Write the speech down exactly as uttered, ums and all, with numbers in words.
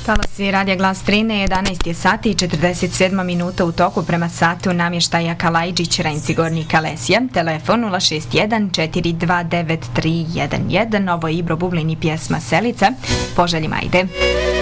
Talasi Radija Glas Trine, jedanaest je sati i četrdeset sedam minuta u toku prema satu namještaja Kalajđić, Renci Gornji Kalesija. Telefon nula šest jedan četiri dva devet tri jedan jedan. Ovo je Ibro Bublin i pjesma Selica. Poželjima ide.